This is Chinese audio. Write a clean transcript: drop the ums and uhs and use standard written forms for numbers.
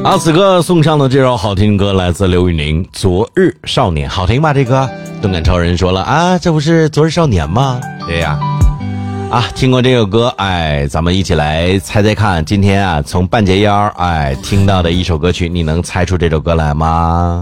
啊，此刻送上的这首好听歌来自刘宇宁《昨日少年》，好听吧？这歌动感超人说了啊，这不是昨日少年吗？对呀。啊，听过这首歌，哎，咱们一起来猜猜看，今天啊从半截腰听到的一首歌曲，你能猜出这首歌来吗？